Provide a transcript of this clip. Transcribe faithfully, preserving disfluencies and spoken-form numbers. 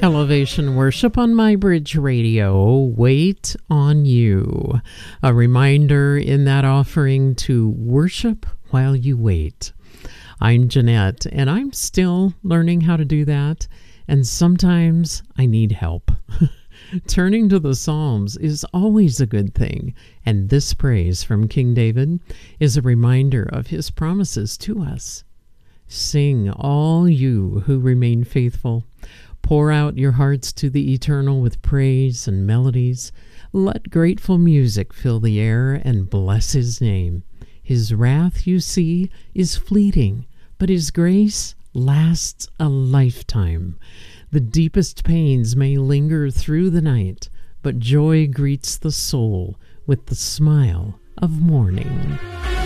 Elevation Worship on My Bridge Radio, Wait on You. A reminder in that offering to worship while you wait. I'm Jeanette, and I'm still learning how to do that, and sometimes I need help. Turning to the Psalms is always a good thing, and this praise from King David is a reminder of his promises to us. Sing, all you who remain faithful. Pour out your hearts to the Eternal with praise and melodies. Let grateful music fill the air and bless his name. His wrath, you see, is fleeting, but his grace lasts a lifetime. The deepest pains may linger through the night, but joy greets the soul with the smile of morning.